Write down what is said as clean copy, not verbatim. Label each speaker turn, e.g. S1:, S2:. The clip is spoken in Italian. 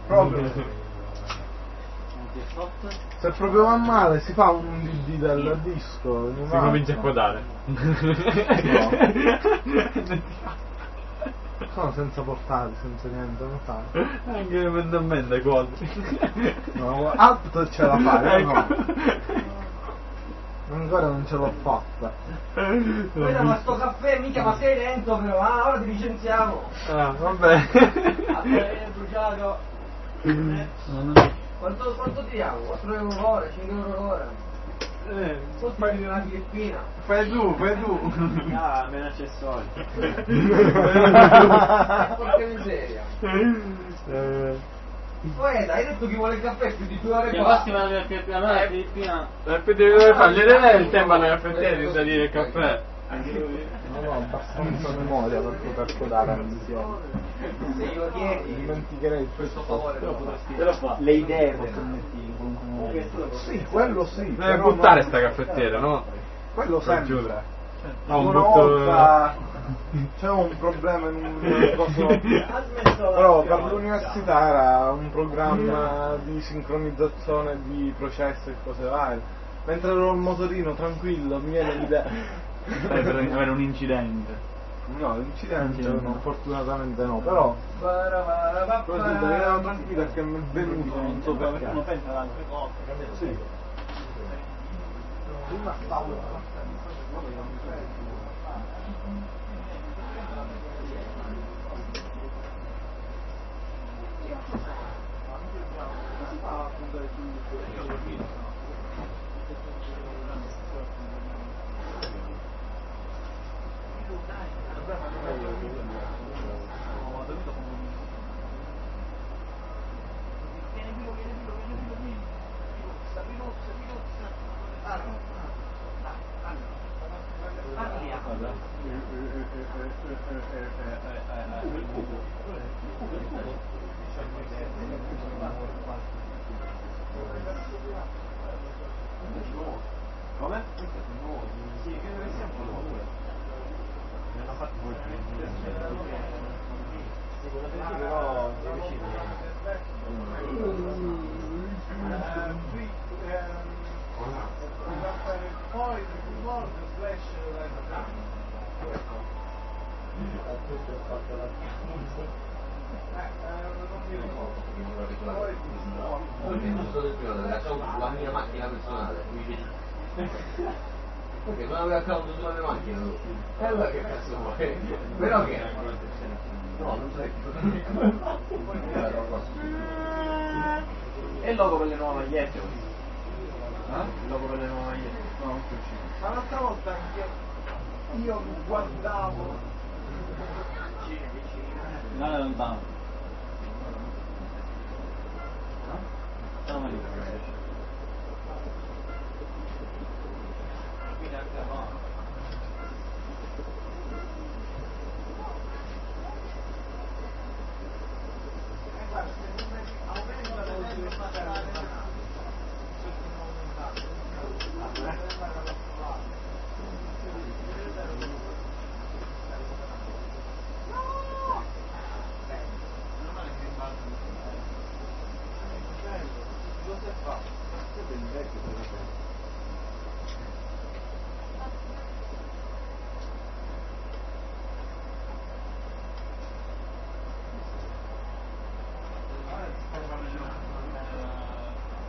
S1: Proprio. Se proprio va male si fa un DD del disco.
S2: Si comincia a quotare.
S1: Sono senza portali, senza niente, non fai.
S2: Anche mentalmente quasi.
S1: No, Apt ce la fai, no? Ancora non ce l'ho fatta.
S3: Guarda, ma sto caffè mica, ma sei lento però, ora ti licenziamo.
S2: Ah, vabbè.
S3: È bruciato. Quanto tiriamo? 4 euro l'ora, 5 euro l'ora? Fai una filippina.
S1: Fai tu.
S3: Ah, meno accessori. Porca miseria. Poi hai detto chi vuole il caffè più di 2 ore
S4: Che
S3: fa.
S4: prossima la Filippina.
S2: Dove fargli vedere il tempo alla caffetteria di dire il caffè.
S1: Non ho abbastanza memoria per poter codare insieme.
S3: Se io chiedi,
S1: Dimenticherei
S3: questo favore te lo potresti
S4: Te lo fa.
S3: le idee possono mettere in qualche modo.
S1: Sì, quello sì.
S2: Deve
S1: però
S2: buttare
S1: no,
S2: sta caffettiera, no?
S1: quello
S2: Giuro.
S1: sempre.
S2: No, un
S1: Una
S2: butto.
S1: volta c'è un problema in un coso. Però per l'università era un programma di sincronizzazione di processi e cose varie. Mentre ero al motorino tranquillo mi viene l'idea.
S4: Per avere un incidente.
S1: No, l'incidente no, fortunatamente no, però ero tranquillo perché mi è venuto, non so perché.
S4: Uno pensa ad altre cose.
S1: Sì. Prima stavo
S4: Come? Sì, credo che sia un po' nuovo. Ne hanno fatti molti. Sicuramente però sei vicino.
S5: La mia macchina personale perché non aveva account sulla mia macchina tu. E allora che cazzo vuoi? Però che no, non sai
S4: E il logo per le nuove magliette? Il logo per le nuove magliette? No, non più uscito.
S1: Ma l'altra volta anche io guardavo
S4: Non è lontano.